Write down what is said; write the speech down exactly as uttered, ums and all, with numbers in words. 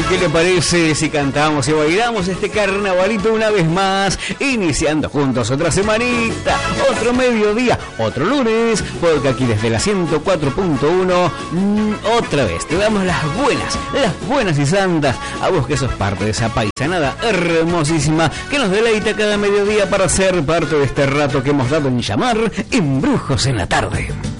¿Qué le parece si cantamos y bailamos este carnavalito una vez más? Iniciando juntos otra semanita, otro mediodía, otro lunes, porque aquí desde la ciento cuatro punto uno, mmm, otra vez te damos las buenas, las buenas y santas, a vos que sos parte de esa paisanada hermosísima que nos deleita cada mediodía para ser parte de este rato que hemos dado en llamar Embrujos en la Tarde.